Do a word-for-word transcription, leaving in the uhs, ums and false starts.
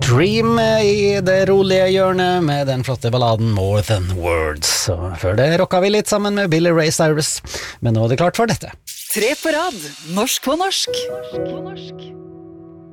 Dream i det rolige hjørnet med den flotte balladen More Than Words. Og før det rocka vi litt sammen med Billy Ray Cyrus, men nå er det klart for dette. Tre på rad, norsk på norsk. Norsk på norsk.